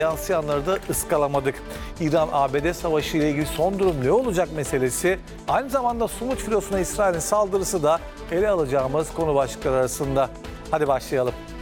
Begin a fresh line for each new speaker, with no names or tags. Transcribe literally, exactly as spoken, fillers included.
yansıyanları da ıskalamadık. İran-A B D savaşı ile ilgili son durum ne olacak meselesi, aynı zamanda Sumut filosuna İsrail'in saldırısı da ele alacağımız konu başlıkları arasında. Hadi başlayalım.